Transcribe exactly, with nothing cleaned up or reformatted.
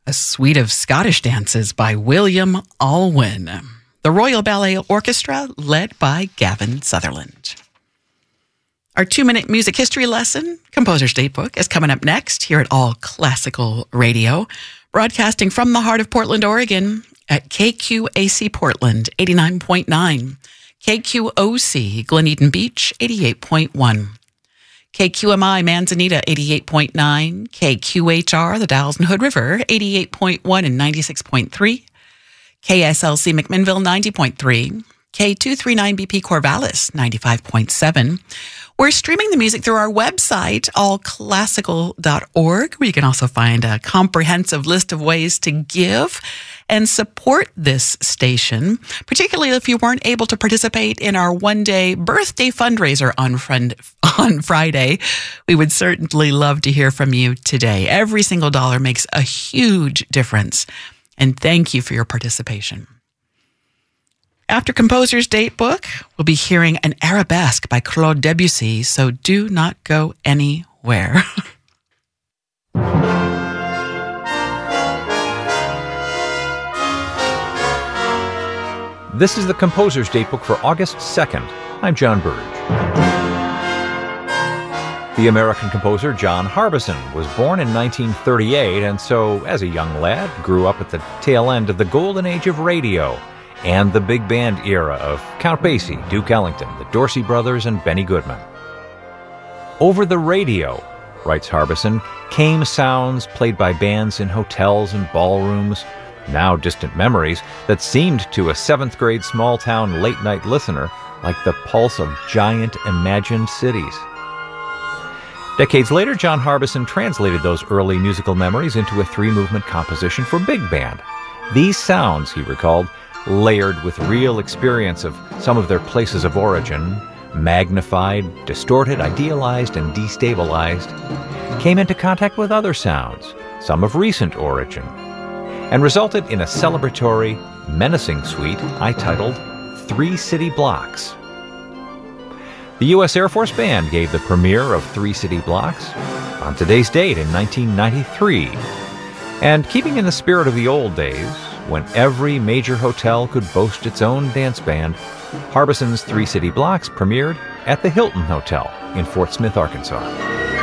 A suite of Scottish dances by William Alwyn. The Royal Ballet Orchestra, led by Gavin Sutherland. Our two-minute music history lesson, Composer's Datebook, is coming up next here at All Classical Radio, broadcasting from the heart of Portland, Oregon, at K Q A C Portland, eighty-nine point nine, K Q O C Glen Eden Beach, eighty-eight point one, K Q M I Manzanita, eighty-eight point nine, K Q H R, the Dalles and Hood River, eighty-eight point one and ninety-six point three, K S L C McMinnville, ninety point three, K two thirty-nine B P Corvallis, ninety-five point seven. We're streaming the music through our website, all classical dot org, where you can also find a comprehensive list of ways to give and support this station, particularly if you weren't able to participate in our one-day birthday fundraiser on, friend, on Friday. We would certainly love to hear from you today. Every single dollar makes a huge difference, and thank you for your participation. After Composer's Datebook, we'll be hearing an arabesque by Claude Debussy, so do not go anywhere. This is the Composer's Datebook for August second. I'm John Burge. The American composer John Harbison was born in nineteen thirty-eight, and so, as a young lad, grew up at the tail end of the golden age of radio and the big band era of Count Basie, Duke Ellington, the Dorsey Brothers, and Benny Goodman. Over the radio, writes Harbison, came sounds played by bands in hotels and ballrooms, now distant memories that seemed to a seventh grade small-town late-night listener like the pulse of giant imagined cities. Decades later, John Harbison translated those early musical memories into a three-movement composition for big band. These sounds, he recalled, layered with real experience of some of their places of origin, magnified, distorted, idealized, and destabilized, came into contact with other sounds, some of recent origin, and resulted in a celebratory, menacing suite I titled Three City Blocks. The U S Air Force Band gave the premiere of Three City Blocks on today's date in nineteen ninety-three. And keeping in the spirit of the old days, when every major hotel could boast its own dance band, Harbison's Three City Blocks premiered at the Hilton Hotel in Fort Smith, Arkansas.